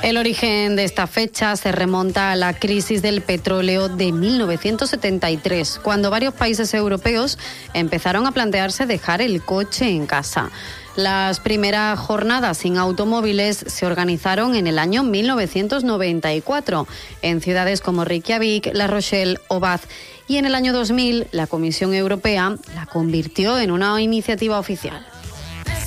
El origen de esta fecha se remonta a la crisis del petróleo de 1973, cuando varios países europeos empezaron a plantearse dejar el coche en casa. Las primeras jornadas sin automóviles se organizaron en el año 1994 en ciudades como Reykjavik, La Rochelle o Bath, y en el año 2000 la Comisión Europea la convirtió en una iniciativa oficial.